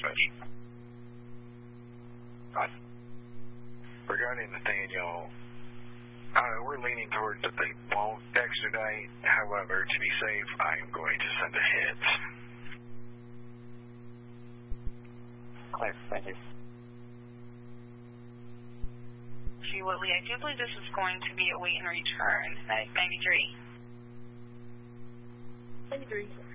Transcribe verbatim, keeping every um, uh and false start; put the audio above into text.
dispatch. Hi. Regarding Nathaniel, uh, we're leaning towards that they won't extradite. However, to be safe, I am going to send a hit. Clear, thank you. G. Whitley, I do believe this is going to be a wait and return. ninety-three. ninety-three.